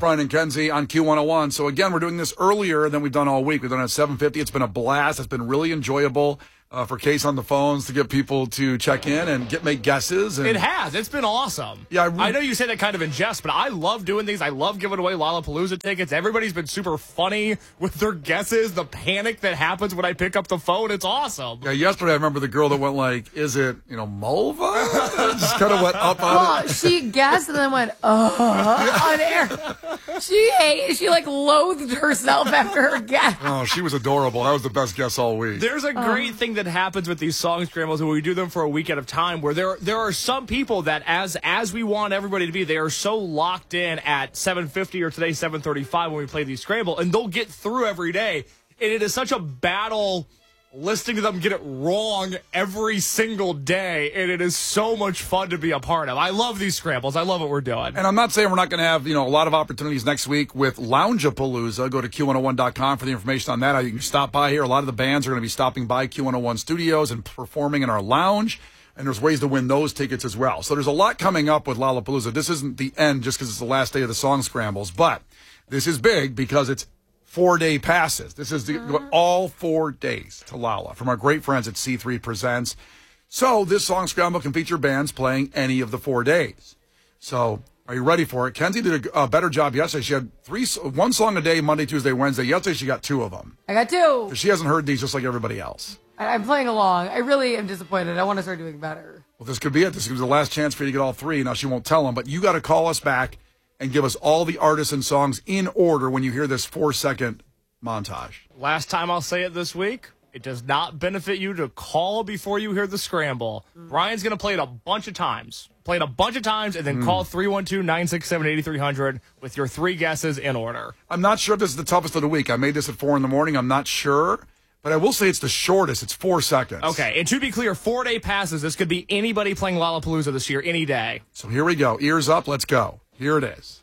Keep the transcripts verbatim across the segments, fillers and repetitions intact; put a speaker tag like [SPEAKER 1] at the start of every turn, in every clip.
[SPEAKER 1] Brian and Kenzie on Q one oh one. So, again, we're doing this earlier than we've done all week. We've done it at seven fifty. It's been a blast. It's been really enjoyable. Uh, for Case on the phones to get people to check in and get make guesses. And
[SPEAKER 2] it has. It's been awesome.
[SPEAKER 1] Yeah, I,
[SPEAKER 2] re- I know you say that kind of in jest, but I love doing these. I love giving away Lollapalooza tickets. Everybody's been super funny with their guesses. The panic that happens when I pick up the phone, it's awesome.
[SPEAKER 1] Yeah, yesterday I remember the girl that went like, is it, you know, Mulva? Just kind of went up on
[SPEAKER 3] well,
[SPEAKER 1] it.
[SPEAKER 3] She guessed and then went, oh, on air. She ate, she like loathed herself after her guess.
[SPEAKER 1] Oh, she was adorable. That was the best guess all week.
[SPEAKER 2] There's a great um, thing that happens with these song scrambles when we do them for a week at a time, where there there are some people that as as we want everybody to be, they are so locked in at seven fifty or today seven thirty-five when we play these scramble, and they'll get through every day. And it is such a battle listening to them get it wrong every single day, and it is so much fun to be a part of. I love these scrambles. I love what we're doing.
[SPEAKER 1] And I'm not saying we're not going to have, you know, a lot of opportunities next week with Loungeapalooza. Go to Q one oh one dot com for the information on that. You can stop by here. A lot of the bands are going to be stopping by Q one oh one studios and performing in our lounge, and there's ways to win those tickets as well. So there's a lot coming up with Lollapalooza. This isn't the end just because it's the last day of the song scrambles, but this is big because it's four-day passes. This is the, mm-hmm. all four days to Lolla from our great friends at C three Presents. So this song scramble can feature bands playing any of the four days. So are you ready for it? Kenzie did a, a better job yesterday. She had three, one song a day, Monday, Tuesday, Wednesday. Yesterday she got two of them.
[SPEAKER 3] I got two.
[SPEAKER 1] She hasn't heard these just like everybody else.
[SPEAKER 3] I, I'm playing along. I really am disappointed. I want to start doing better.
[SPEAKER 1] Well, this could be it. This could be the last chance for you to get all three. Now she won't tell them, but you got to call us back and give us all the artists and songs in order when you hear this four-second montage.
[SPEAKER 2] Last time I'll say it this week, it does not benefit you to call before you hear the scramble. Mm. Brian's going to play it a bunch of times. Play it a bunch of times and then mm. call three one two, nine six seven, eight three zero zero with your three guesses in order.
[SPEAKER 1] I'm not sure if this is the toughest of the week. I made this at four in the morning. I'm not sure. But I will say it's the shortest. It's four seconds.
[SPEAKER 2] Okay, and to be clear, four-day passes. This could be anybody playing Lollapalooza this year, any day.
[SPEAKER 1] So here we go. Ears up. Let's go. Here it is.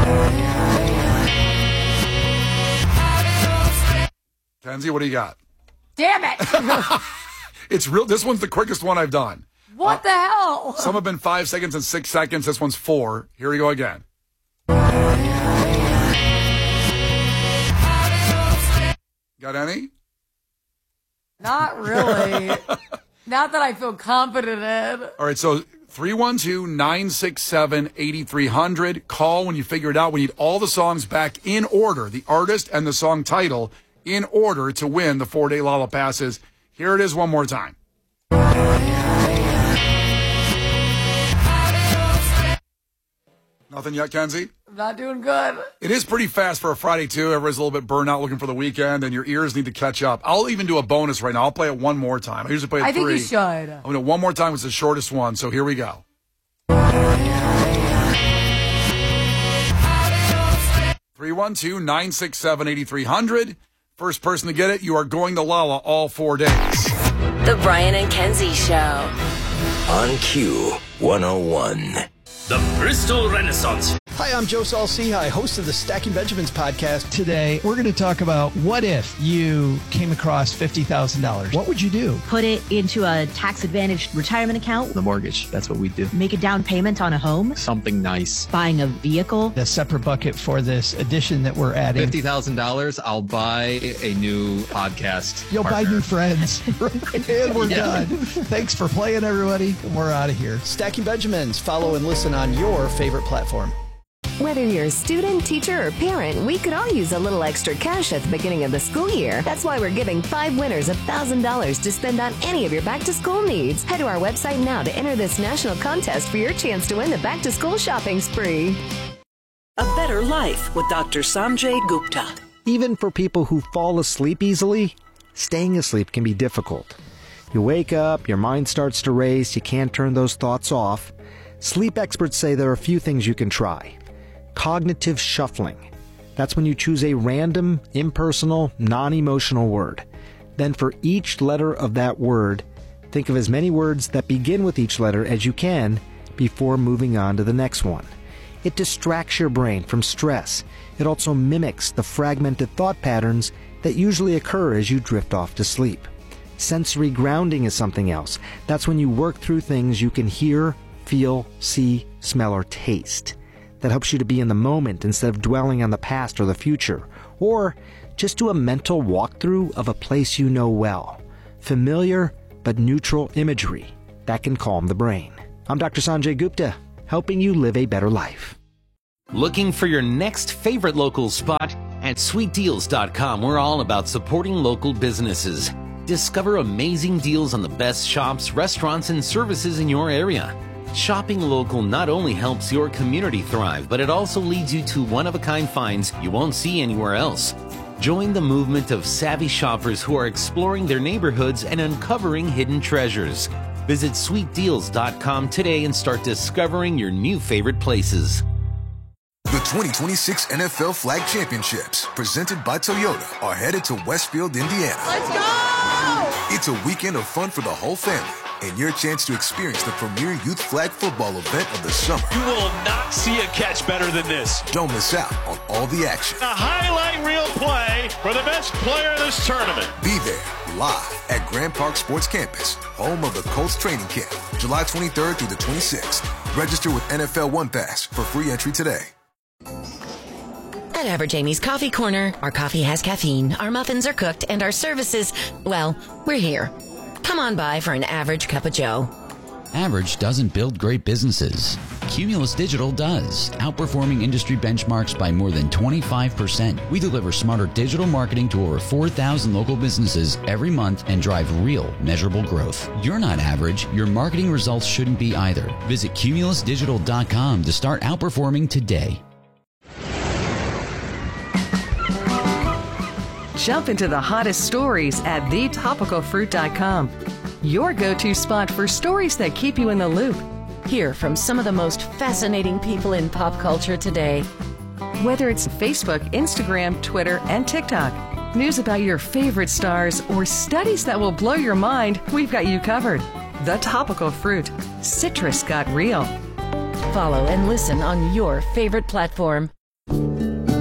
[SPEAKER 1] Kenzie, what do you got?
[SPEAKER 3] Damn it!
[SPEAKER 1] It's real. This one's the quickest one I've done.
[SPEAKER 3] What uh, the hell?
[SPEAKER 1] Some have been five seconds and six seconds. This one's four. Here we go again. Got any?
[SPEAKER 3] Not really. Not that I feel confident in.
[SPEAKER 1] All right, so three one two, nine six seven, eight three zero zero. Call when you figure it out. We need all the songs back in order, the artist and the song title, in order to win the four-day Lolla passes. Here it is one more time. Nothing yet, Kenzie?
[SPEAKER 3] I'm not doing good.
[SPEAKER 1] It is pretty fast for a Friday, too. Everybody's a little bit burned out looking for the weekend, and your ears need to catch up. I'll even do a bonus right now. I'll play it one more time. I usually play it
[SPEAKER 3] I
[SPEAKER 1] three.
[SPEAKER 3] think you should. I'm
[SPEAKER 1] going to do it one more time. It's the shortest one, so here we go. three one two, nine six seven, eight three zero zero. First person to get it, you are going to Lolla all four days.
[SPEAKER 4] The Brian and Kenzie Show.
[SPEAKER 5] On Q one oh one.
[SPEAKER 6] The Bristol Renaissance.
[SPEAKER 7] Hi, I'm Joe Saul-Sehy, host of the Stacking Benjamins podcast.
[SPEAKER 8] Today, we're going to talk about what if you came across fifty thousand dollars. What would you do?
[SPEAKER 9] Put it into a tax-advantaged retirement account.
[SPEAKER 10] The mortgage, that's what we do.
[SPEAKER 9] Make a down payment on a home.
[SPEAKER 10] Something nice.
[SPEAKER 9] Buying a vehicle.
[SPEAKER 8] A separate bucket for this addition that we're adding.
[SPEAKER 10] fifty thousand dollars, I'll buy a new podcast
[SPEAKER 8] You'll
[SPEAKER 10] partner.
[SPEAKER 8] buy new friends. And we're yeah. done. Thanks for playing, everybody. We're out of here.
[SPEAKER 7] Stacking Benjamins. Follow and listen on your favorite platform.
[SPEAKER 11] Whether you're a student, teacher, or parent, we could all use a little extra cash at the beginning of the school year. That's why we're giving five winners one thousand dollars to spend on any of your back-to-school needs. Head to our website now to enter this national contest for your chance to win the back-to-school shopping spree.
[SPEAKER 12] A better life with Doctor Sanjay Gupta.
[SPEAKER 13] Even for people who fall asleep easily, staying asleep can be difficult. You wake up, your mind starts to race, you can't turn those thoughts off. Sleep experts say there are a few things you can try. Cognitive shuffling. That's when you choose a random, impersonal, non-emotional word. Then for each letter of that word, think of as many words that begin with each letter as you can before moving on to the next one. It distracts your brain from stress. It also mimics the fragmented thought patterns that usually occur as you drift off to sleep. Sensory grounding is something else. That's when you work through things you can hear, feel, see, smell, or taste. that helps you to be in the moment instead of dwelling on the past or the future. Or just do a mental walkthrough of a place you know well. Familiar but neutral imagery that can calm the brain. I'm Doctor Sanjay Gupta, helping you live a better life.
[SPEAKER 14] Looking for your next favorite local spot? At sweet deals dot com, we're all about supporting local businesses. Discover amazing deals on the best shops, restaurants, and services in your area. Shopping local not only helps your community thrive, but it also leads you to one-of-a-kind finds you won't see anywhere else. Join the movement of savvy shoppers who are exploring their neighborhoods and uncovering hidden treasures. Visit sweet deals dot com today and start discovering your new favorite places.
[SPEAKER 15] The twenty twenty-six N F L Flag Championships, presented by Toyota, are headed to Westfield, Indiana.
[SPEAKER 3] Let's go!
[SPEAKER 15] It's a weekend of fun for the whole family and your chance to experience the premier youth flag football event of the summer.
[SPEAKER 6] You will not see a catch better than this.
[SPEAKER 15] Don't miss out on all the action.
[SPEAKER 6] A highlight reel play for the best player in this tournament.
[SPEAKER 15] Be there live at Grand Park Sports Campus, home of the Colts training camp, July twenty-third through the twenty-sixth. Register with N F L One Pass for free entry today.
[SPEAKER 4] At Average Amy's Coffee Corner, our coffee has caffeine, our muffins are cooked, and our services, well, we're here. Come on by for an average cup of joe.
[SPEAKER 16] Average doesn't build great businesses. Cumulus Digital does, outperforming industry benchmarks by more than twenty-five percent. We deliver smarter digital marketing to over four thousand local businesses every month and drive real, measurable growth. You're not average. Your marketing results shouldn't be either. Visit cumulus digital dot com to start outperforming today.
[SPEAKER 17] Jump into the hottest stories at the topical fruit dot com. Your go-to spot for stories that keep you in the loop.
[SPEAKER 4] Hear from some of the most fascinating people in pop culture today.
[SPEAKER 17] Whether it's Facebook, Instagram, Twitter, and TikTok, news about your favorite stars, or studies that will blow your mind, we've got you covered. The Topical Fruit. Citrus got real.
[SPEAKER 4] Follow and listen on your favorite platform.